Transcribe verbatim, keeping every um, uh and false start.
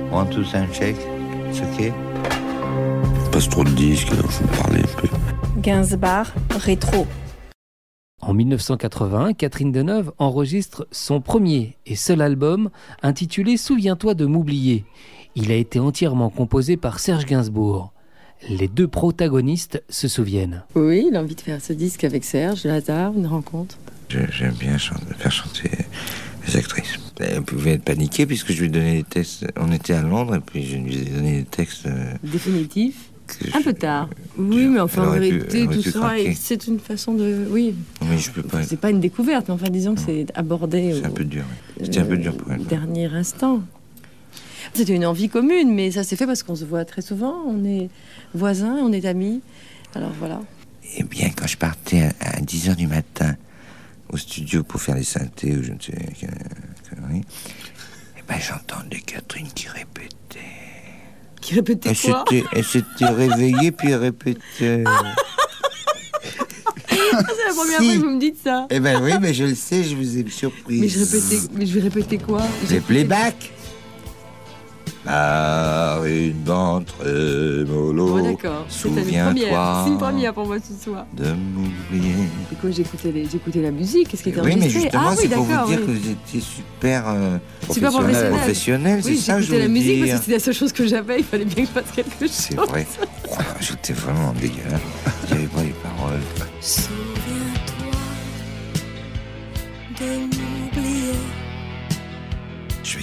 One, two, sound check. C'est ok. Passe trop de disques, alors je vais me parler un peu. Gainsbourg, rétro. En dix-neuf cent quatre-vingts, Catherine Deneuve enregistre son premier et seul album intitulé « Souviens-toi de m'oublier ». Il a été entièrement composé par Serge Gainsbourg. Les deux protagonistes se souviennent. Oui, il a envie de faire ce disque avec Serge, le hasard, une rencontre. J'aime bien chanter, faire chanter les actrices. Elle pouvait être paniquée puisque je lui donnais des textes. On était à Londres et puis je lui ai donné des textes. Euh, Définitifs. je, Un peu tard. Oui, mais enfin, en vérité, tout ça, craquer. c'est une façon de... Oui. Mais je peux pas. C'est pas une découverte, mais enfin, disons que c'est abordé... C'est au... un peu dur. Oui. C'était un peu dur pour elle. Dernier instant. C'était une envie commune, mais ça s'est fait parce qu'on se voit très souvent. On est voisins, on est amis. Alors voilà. Eh bien, quand je partais à, à dix heures du matin au studio pour faire les synthés ou je ne sais quelle connerie, eh ben, j'entendais Catherine qui répétait. Qui répétait elle quoi s'était, Elle s'était réveillée puis elle répétait. Ah, c'est la première si. fois que vous me dites ça. Eh ben oui, mais je le sais, je vous ai surpris. Mais je répétais, mais je vais répéter quoi? Les playbacks. Par une bande trémolo. Oh, d'accord. Souviens-toi. C'est une première pour moi ce soir. De m'oublier. Et quoi, j'écoutais, les, j'écoutais la musique, qu'est-ce qui était oui, enregistré? Oui, mais justement, ah, c'est oui, pour vous dire oui. que vous étiez super, euh, super professionnel. professionnel oui, c'est ça que je j'écoutais la musique dire. parce que c'était la seule chose que j'avais, il fallait bien que je fasse quelque chose. C'est vrai. Oh, j'étais vraiment dégueulasse. Il n'y avait pas les paroles. Souviens-toi de nous.